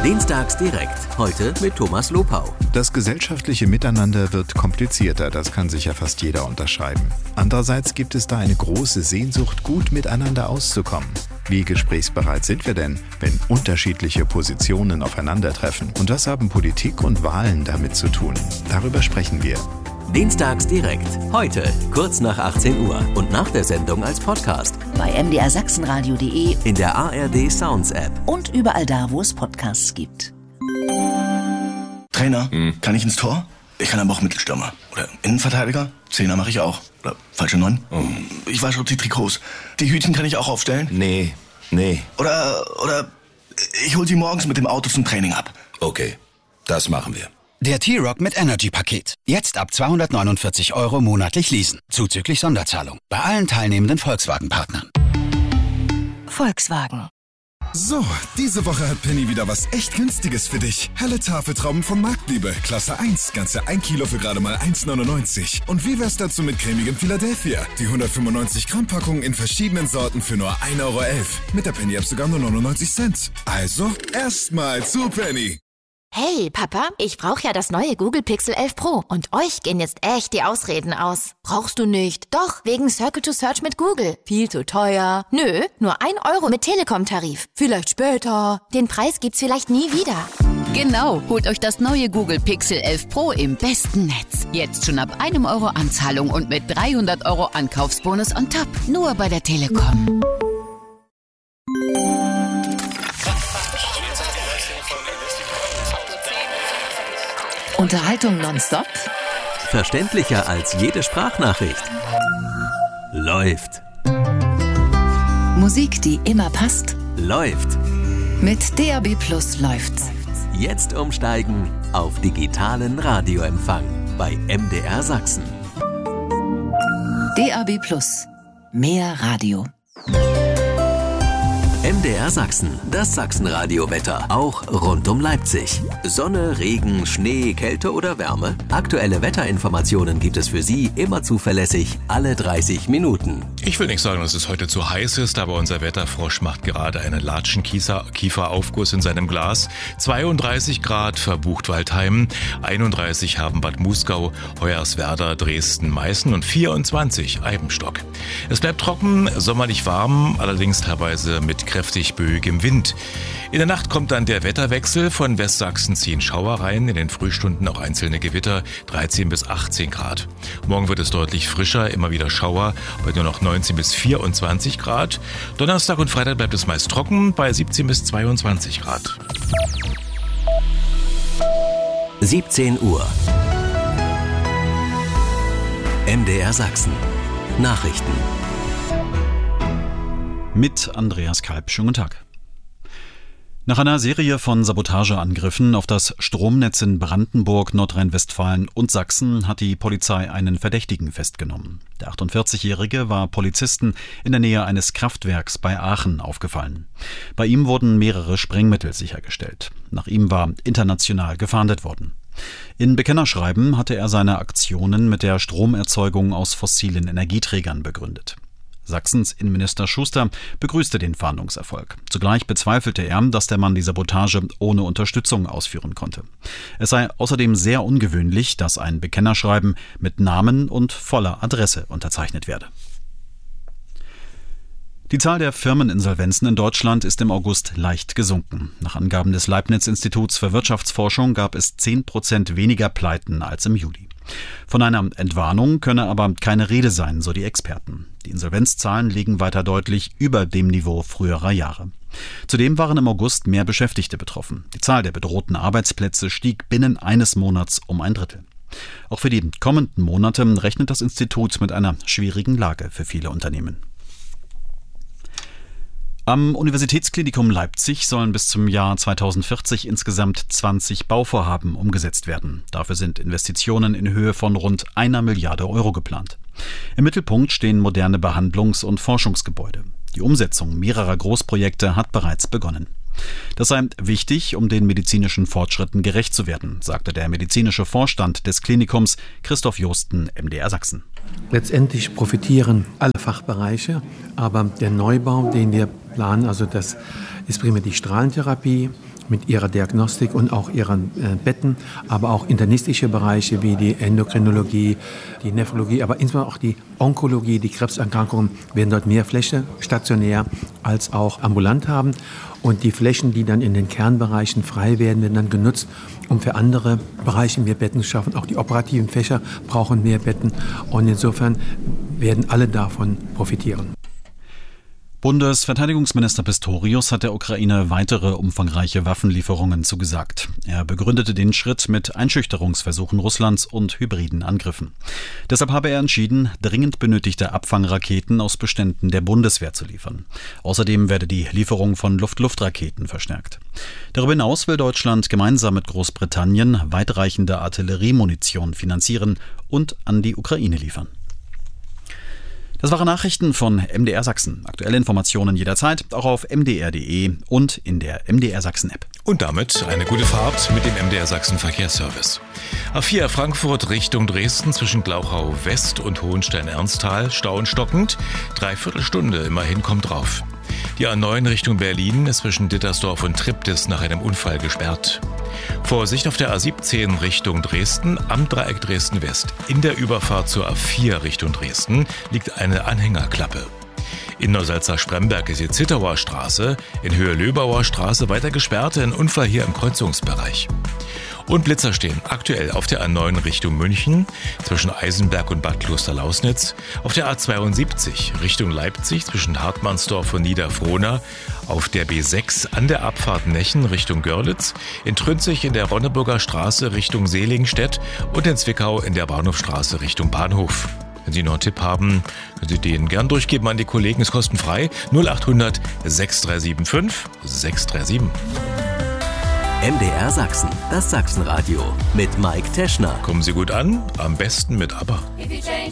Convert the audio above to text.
Dienstags direkt, heute mit Thomas Lopau. Das gesellschaftliche Miteinander wird komplizierter, das kann sicher fast jeder unterschreiben. Andererseits gibt es da eine große Sehnsucht, gut miteinander auszukommen. Wie gesprächsbereit sind wir denn, wenn unterschiedliche Positionen aufeinandertreffen? Und was haben Politik und Wahlen damit zu tun? Darüber sprechen wir. Dienstags direkt, heute, kurz nach 18 Uhr und nach der Sendung als Podcast. Bei mdrsachsenradio.de, in der ARD Sounds App und überall da, wo es Podcasts gibt. Trainer, kann ich ins Tor? Ich kann aber auch Mittelstürmer. Oder Innenverteidiger? Zehner mache ich auch. Oder falsche 9? Ich wasche die Trikots. Die Hütchen kann ich auch aufstellen? Nee. Oder ich hol sie morgens mit dem Auto zum Training ab. Okay, das machen wir. Der T-Roc mit Energy-Paket. Jetzt ab 249 € monatlich leasen. Zuzüglich Sonderzahlung. Bei allen teilnehmenden Volkswagen-Partnern. Volkswagen. So, diese Woche hat Penny wieder was echt Günstiges für dich. Helle Tafeltrauben von Marktliebe, Klasse 1, ganze 1 Kilo für gerade mal 1,99. Und wie wär's dazu mit cremigem Philadelphia? Die 195 Gramm Packung in verschiedenen Sorten für nur 1,11 €. Mit der Penny-App sogar nur 99 Cent. Also, erstmal zu Penny. Hey, Papa, ich brauche ja das neue Google Pixel 11 Pro. Und euch gehen jetzt echt die Ausreden aus. Brauchst du nicht? Doch, wegen Circle to Search mit Google. Viel zu teuer. Nö, nur 1 € mit Telekom-Tarif. Vielleicht später. Den Preis gibt's vielleicht nie wieder. Genau, holt euch das neue Google Pixel 11 Pro im besten Netz. Jetzt schon ab 1 € Anzahlung und mit 300 € Ankaufsbonus on top. Nur bei der Telekom. Unterhaltung nonstop? Verständlicher als jede Sprachnachricht. Läuft. Musik, die immer passt? Läuft. Mit DAB+ läuft's. Jetzt umsteigen auf digitalen Radioempfang bei MDR Sachsen. DAB+. Mehr Radio. MDR Sachsen, das Sachsenradiowetter, auch rund um Leipzig. Sonne, Regen, Schnee, Kälte oder Wärme? Aktuelle Wetterinformationen gibt es für Sie immer zuverlässig, alle 30 Minuten. Ich will nicht sagen, dass es heute zu heiß ist, aber unser Wetterfrosch macht gerade einen Latschenkieferaufguss in seinem Glas. 32 Grad für Buchtwaldheim, 31 haben Bad Muskau, Hoyerswerda, Dresden, Meißen und 24 Eibenstock. Es bleibt trocken, sommerlich warm, allerdings teilweise mit kräftig böigem Wind. In der Nacht kommt dann der Wetterwechsel. Von Westsachsen ziehen Schauer rein, in den Frühstunden auch einzelne Gewitter, 13 bis 18 Grad. Morgen wird es deutlich frischer, immer wieder Schauer, bei nur noch 19 bis 24 Grad. Donnerstag und Freitag bleibt es meist trocken, bei 17 bis 22 Grad. 17 Uhr. MDR Sachsen. Nachrichten. Mit Andreas Kalb. Schönen guten Tag. Nach einer Serie von Sabotageangriffen auf das Stromnetz in Brandenburg, Nordrhein-Westfalen und Sachsen hat die Polizei einen Verdächtigen festgenommen. Der 48-Jährige war Polizisten in der Nähe eines Kraftwerks bei Aachen aufgefallen. Bei ihm wurden mehrere Sprengmittel sichergestellt. Nach ihm war international gefahndet worden. In Bekennerschreiben hatte er seine Aktionen mit der Stromerzeugung aus fossilen Energieträgern begründet. Sachsens Innenminister Schuster begrüßte den Fahndungserfolg. Zugleich bezweifelte er, dass der Mann die Sabotage ohne Unterstützung ausführen konnte. Es sei außerdem sehr ungewöhnlich, dass ein Bekennerschreiben mit Namen und voller Adresse unterzeichnet werde. Die Zahl der Firmeninsolvenzen in Deutschland ist im August leicht gesunken. Nach Angaben des Leibniz-Instituts für Wirtschaftsforschung gab es 10% weniger Pleiten als im Juli. Von einer Entwarnung könne aber keine Rede sein, so die Experten. Die Insolvenzzahlen liegen weiter deutlich über dem Niveau früherer Jahre. Zudem waren im August mehr Beschäftigte betroffen. Die Zahl der bedrohten Arbeitsplätze stieg binnen eines Monats um 1/3. Auch für die kommenden Monate rechnet das Institut mit einer schwierigen Lage für viele Unternehmen. Am Universitätsklinikum Leipzig sollen bis zum Jahr 2040 insgesamt 20 Bauvorhaben umgesetzt werden. Dafür sind Investitionen in Höhe von rund 1 Milliarde € geplant. Im Mittelpunkt stehen moderne Behandlungs- und Forschungsgebäude. Die Umsetzung mehrerer Großprojekte hat bereits begonnen. Das sei wichtig, um den medizinischen Fortschritten gerecht zu werden, sagte der medizinische Vorstand des Klinikums Christoph Josten, MDR Sachsen. Letztendlich profitieren alle Fachbereiche, aber der Neubau, den wir planen, also das ist primär die Strahlentherapie mit ihrer Diagnostik und auch ihren Betten, aber auch internistische Bereiche wie die Endokrinologie, die Nephrologie, aber insbesondere auch die Onkologie, die Krebserkrankungen werden dort mehr Fläche stationär als auch ambulant haben. Und die Flächen, die dann in den Kernbereichen frei werden, werden dann genutzt, um für andere Bereiche mehr Betten zu schaffen. Auch die operativen Fächer brauchen mehr Betten. Und insofern werden alle davon profitieren. Bundesverteidigungsminister Pistorius hat der Ukraine weitere umfangreiche Waffenlieferungen zugesagt. Er begründete den Schritt mit Einschüchterungsversuchen Russlands und hybriden Angriffen. Deshalb habe er entschieden, dringend benötigte Abfangraketen aus Beständen der Bundeswehr zu liefern. Außerdem werde die Lieferung von Luft-Luft-Raketen verstärkt. Darüber hinaus will Deutschland gemeinsam mit Großbritannien weitreichende Artilleriemunition finanzieren und an die Ukraine liefern. Das waren Nachrichten von MDR Sachsen. Aktuelle Informationen jederzeit, auch auf mdr.de und in der MDR Sachsen-App. Und damit eine gute Fahrt mit dem MDR Sachsen Verkehrsservice. A4 Frankfurt Richtung Dresden zwischen Glauchau West und Hohenstein-Ernsthal, Stau und stockend. 3/4 Stunde immerhin kommt drauf. Die A9 Richtung Berlin ist zwischen Dittersdorf und Triptis nach einem Unfall gesperrt. Vorsicht auf der A17 Richtung Dresden am Dreieck Dresden-West. In der Überfahrt zur A4 Richtung Dresden liegt eine Anhängerklappe. In Neusalza-Spremberg ist die Zittauer Straße, in Höhe Löbauer Straße weiter gesperrt, ein Unfall hier im Kreuzungsbereich. Und Blitzer stehen aktuell auf der A9 Richtung München, zwischen Eisenberg und Bad Klosterlausnitz, auf der A72 Richtung Leipzig zwischen Hartmannsdorf und Niederfrohna, auf der B6 an der Abfahrt Nechen Richtung Görlitz, in Trünzig in der Ronneburger Straße Richtung Selingstedt und in Zwickau in der Bahnhofstraße Richtung Bahnhof. Wenn Sie noch einen Tipp haben, können Sie den gern durchgeben an die Kollegen, ist kostenfrei. 0800 6375 637. MDR Sachsen, das Sachsenradio mit Mike Teschner. Kommen Sie gut an, am besten mit ABBA.